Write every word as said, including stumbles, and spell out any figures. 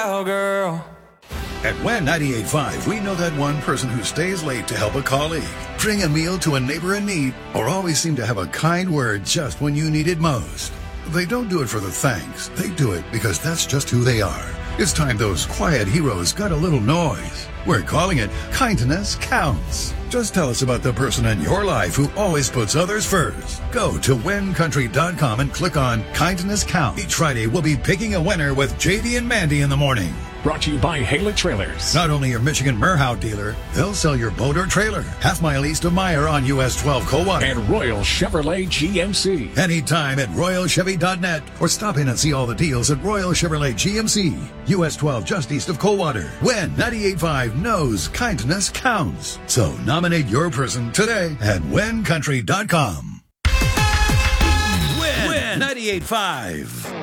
Girl. At Wen ninety-eight point five, we know that one person who stays late to help a colleague, bring a meal to a neighbor in need, or always seem to have a kind word just when you need it most. They don't do it for the thanks. They do it because that's just who they are. It's time those quiet heroes got a little noise. We're calling it Kindness Counts. Just tell us about the person in your life who always puts others first. Go to wen country dot com and click on Kindness Count. Each Friday, we'll be picking a winner with J D and Mandy in the morning. Brought to you by Hala Trailers. Not only your Michigan Merhout dealer, they'll sell your boat or trailer. Half mile east of Meyer on U S twelve Coldwater. And Royal Chevrolet G M C. Anytime at royal chevy dot net or stop in and see all the deals at Royal Chevrolet G M C. U S twelve just east of Coldwater. Wen ninety-eight point five knows kindness counts. So nominate your person today at wen country dot com. Wen ninety-eight point five.